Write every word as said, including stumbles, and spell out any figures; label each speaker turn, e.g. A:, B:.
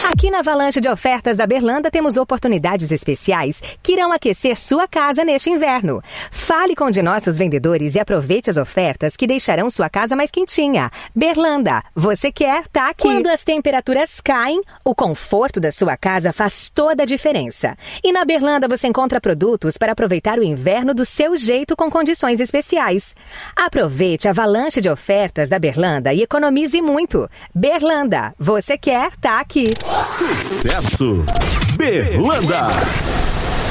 A: Aqui na Avalanche de Ofertas da Berlanda temos oportunidades especiais que irão aquecer sua casa neste inverno. Fale com um de nossos vendedores e aproveite as ofertas que deixarão sua casa mais quentinha. Berlanda, você quer, tá aqui. Quando as temperaturas caem, o conforto da sua casa faz toda a diferença. E na Berlanda você encontra produtos para aproveitar o inverno do seu jeito com condições especiais. Aproveite a Avalanche de Ofertas da Berlanda e economize muito. Berlanda, você quer, tá aqui.
B: Sucesso! Berlanda!